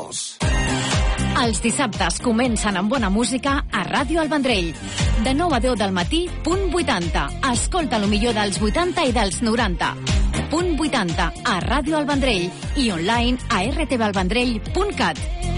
Ritmos. Els dissabtes comencen amb bona música a Ràdio El Vendrell. De 9 a 10 del matí, punt 80. Escolta lo millor dels 80 i dels 90. Punt 80 a Ràdio El Vendrell i online a rtvelvendrell.cat.